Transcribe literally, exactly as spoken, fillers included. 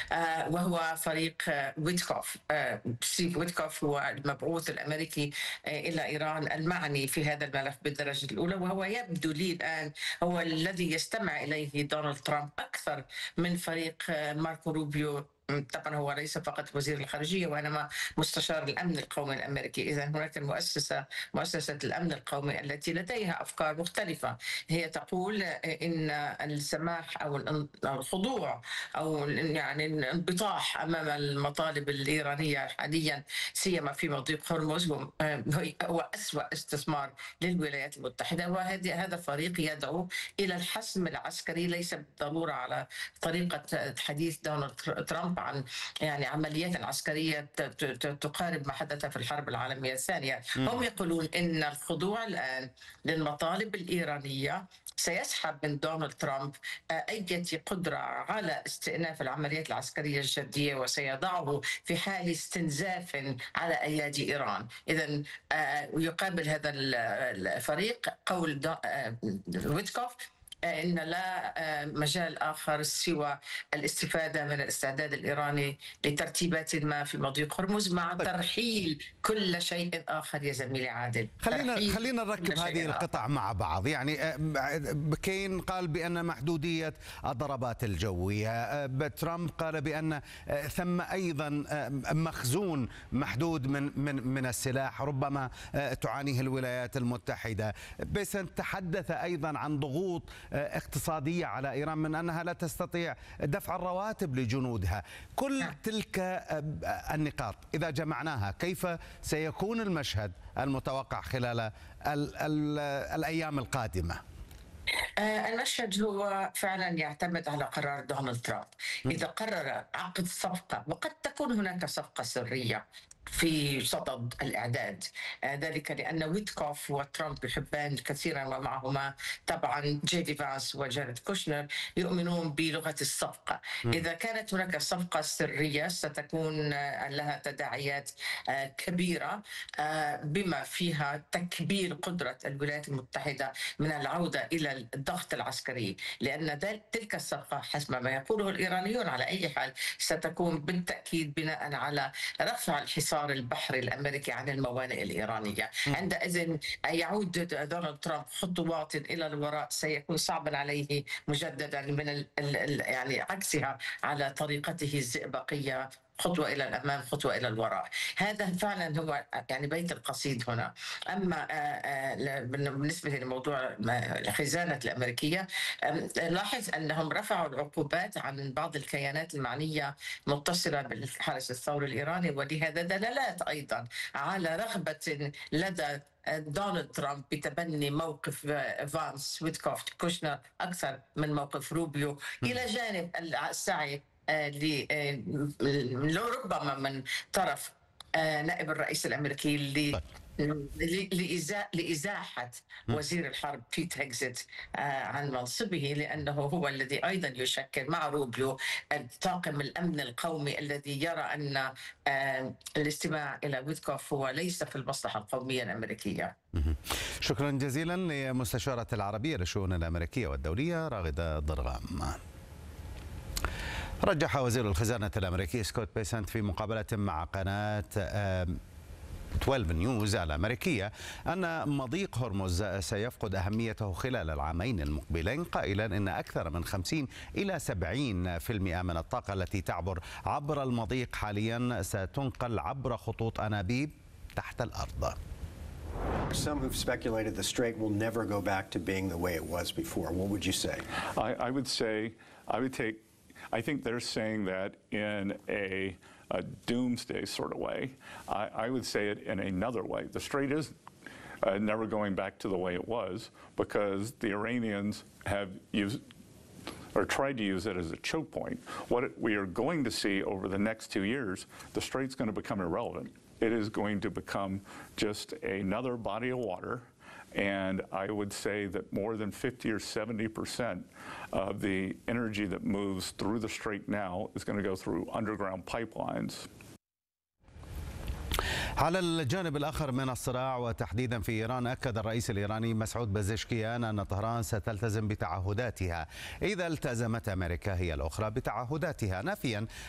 آه، وهو فريق آه، ويتكوف. آه، ستيف ويتكوف هو المبعوث الأمريكي آه، إلى إيران المعني في هذا الملف بالدرجة الأولى، وهو يبدو لي الآن هو الذي يستمع إليه دونالد ترامب أكثر من فريق آه، ماركو روبيو. طبعا هو ليس فقط وزير الخارجية وإنما مستشار الأمن القومي الأمريكي. إذا هناك المؤسسة مؤسسة الأمن القومي التي لديها أفكار مختلفة. هي تقول إن السماح أو الخضوع أو يعني الانبطاح أمام المطالب الإيرانية حاليا سيما في مضيق هرمز هو هو أسوأ استثمار للولايات المتحدة. وهذا هذا فريق يدعو إلى الحسم العسكري، ليس بالضرورة على طريقة حديث دونالد ترامب عن يعني عمليات عسكرية تقارب ما حدث في الحرب العالمية الثانية. هم يقولون إن الخضوع الآن للمطالب الإيرانية سيسحب من دونالد ترامب أي قدرة على استئناف العمليات العسكرية الجدية، وسيضعه في حال استنزاف على أيادي إيران. إذن يقابل هذا الفريق قول ويتكوف إن لا مجال آخر سوى الاستفادة من الاستعداد الإيراني لترتيبات ما في مضيق هرمز مع ترحيل كل شيء آخر. يا زميلي عادل، خلينا خلينا نركب هذه القطع مع بعض. يعني كين قال بأن محدودية الضربات الجوية، ترامب قال بأن ثم أيضا مخزون محدود من من من السلاح ربما تعانيه الولايات المتحدة. بيسنت تحدث أيضا عن ضغوط اقتصادية على إيران من أنها لا تستطيع دفع الرواتب لجنودها. كل تلك النقاط إذا جمعناها كيف سيكون المشهد المتوقع خلال ال ال الأيام القادمة؟ المشهد هو فعلا يعتمد على قرار دونالد ترامب. إذا قرر عقد صفقة، وقد تكون هناك صفقة سرية في صدد الإعداد، ذلك لأن ويتكوف وترامب يحبان كثيرا ومعهما طبعا جيدي فانس وجاريد كوشنر يؤمنون بلغة الصفقة. إذا كانت هناك صفقة سرية ستكون لها تداعيات كبيرة بما فيها تكبير قدرة الولايات المتحدة من العودة إلى الضغط العسكري، لأن تلك الصفقة حسب ما يقوله الإيرانيون على أي حال ستكون بالتأكيد بناء على رفع الحصار البحري الأمريكي عن الموانئ الإيرانية. عندئذ يعود دونالد ترامب خطوات إلى الوراء سيكون صعبا عليه مجددا من ال ال يعني عكسها على طريقته الزئبقية، خطوة إلى الأمام خطوة إلى الوراء. هذا فعلا هو يعني بيت القصيد هنا. أما بالنسبة لموضوع الخزانة الأمريكية، لاحظ أنهم رفعوا العقوبات عن بعض الكيانات المعنية متصلة بالحرس الثوري الإيراني، ولهذا دلالات أيضا على رغبة لدى دونالد ترامب بتبني موقف فانس ويتكوف كوشنر أكثر من موقف روبيو، إلى جانب السعي ربما من طرف نائب الرئيس الأمريكي لإزاحة وزير الحرب بيت هيكزت عن منصبه، لأنه هو الذي أيضا يشكل مع روبيو طاقم الأمن القومي الذي يرى أن الاستماع إلى ويتكوف هو ليس في المصلحة القومية الأمريكية. شكرا جزيلا لمستشارة العربية للشؤون الأمريكية والدولية راغدة ضرغام. رجح وزير الخزانة الأمريكي سكوت بيسنت في مقابلة مع قناة اثنا عشر نيوز الأمريكية أن مضيق هرمز سيفقد أهميته خلال العامين المقبلين، قائلا إن أكثر من خمسين إلى سبعين بالمئة من الطاقة التي تعبر عبر المضيق حاليا ستنقل عبر خطوط أنابيب تحت الأرض. Some who've speculated the strait will never go back to being the way it was before. What would you say? I, I would say, I would take, I think they're saying that in a, a doomsday sort of way. I, I would say it in another way. The strait is uh, never going back to the way it was because the Iranians have used or tried to use it as a choke point. What we are going to see over the next two years, the strait's going to become irrelevant. It is going to become just another body of water, and I would say that more than fifty or seventy percent of the energy that moves through the strait now is going to go through underground pipelines. على الجانب الآخر من الصراع وتحديدا في إيران، أكد الرئيس الإيراني مسعود بزشكيان أن طهران ستلتزم بتعهداتها إذا التزمت أمريكا هي الأخرى بتعهداتها، نافيا